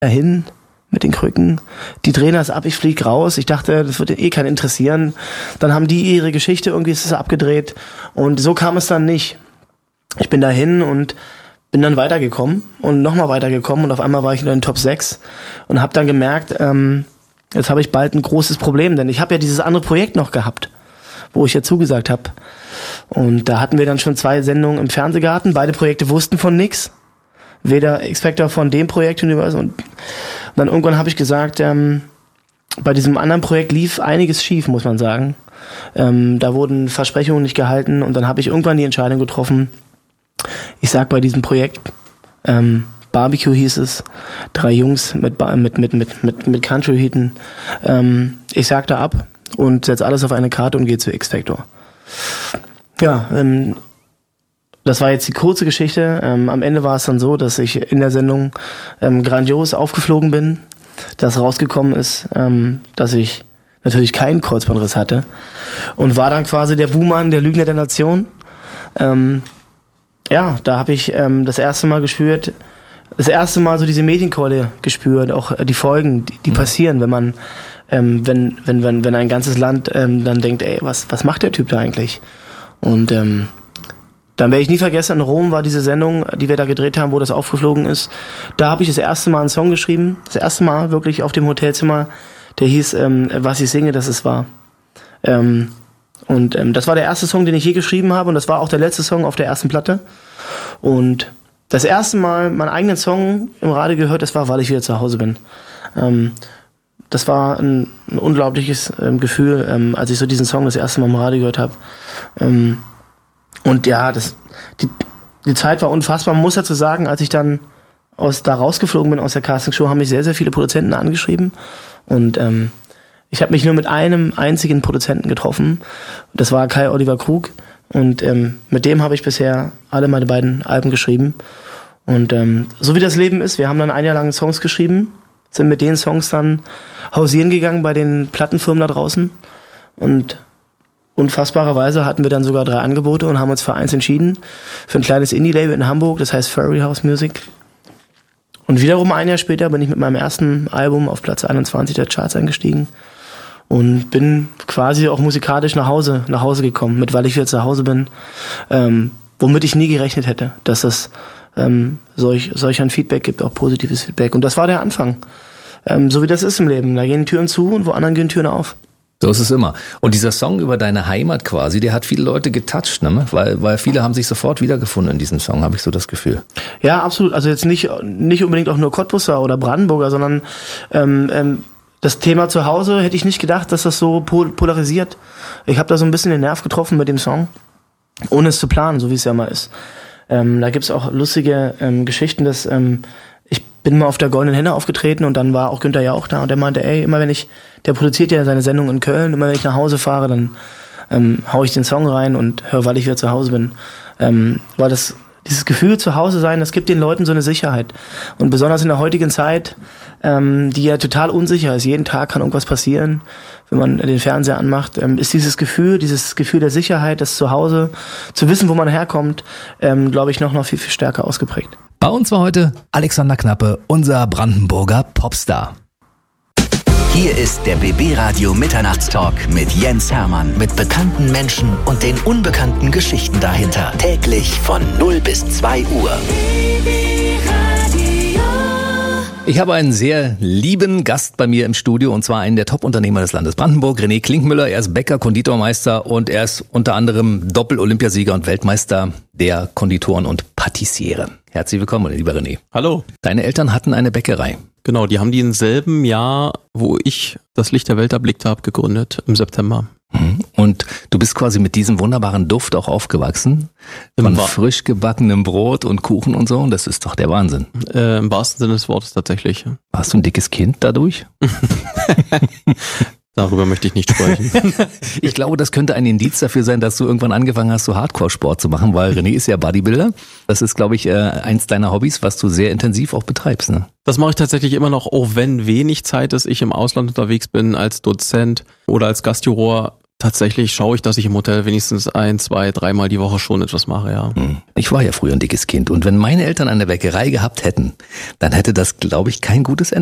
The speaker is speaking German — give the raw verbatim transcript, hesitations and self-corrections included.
dahin mit den Krücken. Die drehen das ab, ich flieg raus. Ich dachte, das würde eh keinen interessieren. Dann haben die ihre Geschichte, irgendwie ist es abgedreht. Und so kam es dann nicht. Ich bin dahin und bin dann weitergekommen und nochmal weitergekommen. Und auf einmal war ich in den Top sechs und habe dann gemerkt, ähm, jetzt habe ich bald ein großes Problem. Denn ich habe ja dieses andere Projekt noch gehabt, wo ich ja zugesagt habe. Und da hatten wir dann schon zwei Sendungen im Fernsehgarten. Beide Projekte wussten von nix. Weder X-Factor von dem Projekt und dann irgendwann habe ich gesagt, ähm, bei diesem anderen Projekt lief einiges schief, muss man sagen. Ähm, da wurden Versprechungen nicht gehalten und dann habe ich irgendwann die Entscheidung getroffen, ich sag bei diesem Projekt, ähm, Barbecue hieß es, drei Jungs mit mit mit mit mit, mit Country-Hiten, ähm, ich sag da ab und setz alles auf eine Karte und gehe zu X-Factor. Ja, ähm, das war jetzt die kurze Geschichte. Ähm, am Ende war es dann so, dass ich in der Sendung ähm, grandios aufgeflogen bin, dass rausgekommen ist, ähm, dass ich natürlich keinen Kreuzbandriss hatte und war dann quasi der Buhmann, der Lügner der Nation. Ähm, ja, da habe ich ähm, das erste Mal gespürt, das erste Mal so diese Medienkeule gespürt, auch äh, die Folgen, die, die passieren, wenn man, ähm, wenn wenn wenn wenn ein ganzes Land ähm, dann denkt, ey, was was macht der Typ da eigentlich? Und ähm, dann werde ich nie vergessen, in Rom war diese Sendung, die wir da gedreht haben, wo das aufgeflogen ist. Da habe ich das erste Mal einen Song geschrieben. Das erste Mal wirklich auf dem Hotelzimmer. Der hieß, ähm, was ich singe, das ist wahr. Ähm, und ähm, das war der erste Song, den ich je geschrieben habe. Und das war auch der letzte Song auf der ersten Platte. Und das erste Mal meinen eigenen Song im Radio gehört, das war, weil ich wieder zu Hause bin. Ähm, das war ein, ein unglaubliches ähm, Gefühl, ähm, als ich so diesen Song das erste Mal im Radio gehört habe. Ähm, Und ja, das, die, die Zeit war unfassbar. Man muss dazu sagen, als ich dann aus, da rausgeflogen bin aus der Castingshow, haben mich sehr, sehr viele Produzenten angeschrieben. Und ähm, ich habe mich nur mit einem einzigen Produzenten getroffen. Das war Kai Oliver Krug. Und ähm, mit dem habe ich bisher alle meine beiden Alben geschrieben. Und ähm, so wie das Leben ist, wir haben dann ein Jahr lang Songs geschrieben, sind mit den Songs dann hausieren gegangen bei den Plattenfirmen da draußen. Und unfassbarerweise hatten wir dann sogar drei Angebote und haben uns für eins entschieden, für ein kleines Indie-Label in Hamburg, das heißt Furry House Music. Und wiederum ein Jahr später bin ich mit meinem ersten Album auf Platz einundzwanzig der Charts eingestiegen und bin quasi auch musikalisch nach Hause, nach Hause gekommen, mit weil ich wieder zu Hause bin, ähm, womit ich nie gerechnet hätte, dass es ähm, solch, solch ein Feedback gibt, auch positives Feedback. Und das war der Anfang. Ähm, so wie das ist im Leben. Da gehen Türen zu und wo anderen gehen Türen auf. So ist es immer. Und dieser Song über deine Heimat quasi, der hat viele Leute getoucht, ne? Weil, weil viele haben sich sofort wiedergefunden in diesem Song, habe ich so das Gefühl. Ja, absolut. Also jetzt nicht, nicht unbedingt auch nur Cottbusser oder Brandenburger, sondern ähm, ähm, das Thema zu Hause hätte ich nicht gedacht, dass das so pol- polarisiert. Ich habe da so ein bisschen den Nerv getroffen mit dem Song, ohne es zu planen, so wie es ja mal ist. Ähm, da gibt's auch lustige ähm, Geschichten, dass ähm, ich bin mal auf der Goldenen Henne aufgetreten und dann war auch Günther Jauch da und der meinte, ey, immer wenn ich, der produziert ja seine Sendung in Köln, immer wenn ich nach Hause fahre, dann ähm, hau ich den Song rein und höre, weil ich wieder zu Hause bin. Ähm, weil das, dieses Gefühl zu Hause sein, das gibt den Leuten so eine Sicherheit. Und besonders in der heutigen Zeit, ähm, die ja total unsicher ist, jeden Tag kann irgendwas passieren, wenn man den Fernseher anmacht, ähm, ist dieses Gefühl, dieses Gefühl der Sicherheit, das Zuhause, zu wissen, wo man herkommt, ähm, glaube ich, noch, noch viel, viel stärker ausgeprägt. Bei uns war heute Alexander Knappe, unser Brandenburger Popstar. Hier ist der B B-Radio Mitternachtstalk mit Jens Hermann. Mit bekannten Menschen und den unbekannten Geschichten dahinter. Täglich von null bis zwei Uhr. Ich habe einen sehr lieben Gast bei mir im Studio und zwar einen der Top-Unternehmer des Landes Brandenburg, René Klinkmüller. Er ist Bäcker, Konditormeister und er ist unter anderem Doppel-Olympiasieger und Weltmeister der Konditoren und Patissiere. Herzlich willkommen, lieber René. Hallo. Deine Eltern hatten eine Bäckerei. Genau, die haben die im selben Jahr, wo ich das Licht der Welt erblickt habe, gegründet, im September. Und du bist quasi mit diesem wunderbaren Duft auch aufgewachsen, von frisch gebackenem Brot und Kuchen und so, und das ist doch der Wahnsinn. Äh, im wahrsten Sinne des Wortes tatsächlich. Warst du ein dickes Kind dadurch? Darüber möchte ich nicht sprechen. Ich glaube, das könnte ein Indiz dafür sein, dass du irgendwann angefangen hast, so Hardcore-Sport zu machen, weil René ist ja Bodybuilder. Das ist, glaube ich, eins deiner Hobbys, was du sehr intensiv auch betreibst, ne? Das mache ich tatsächlich immer noch, auch wenn wenig Zeit ist, ich im Ausland unterwegs bin als Dozent oder als Gastjuror, Tatsächlich schaue ich, dass ich im Hotel wenigstens ein, zwei, dreimal die Woche schon etwas mache, ja. Ich war ja früher ein dickes Kind und wenn meine Eltern eine Bäckerei gehabt hätten, dann hätte das, glaube ich, kein gutes Ende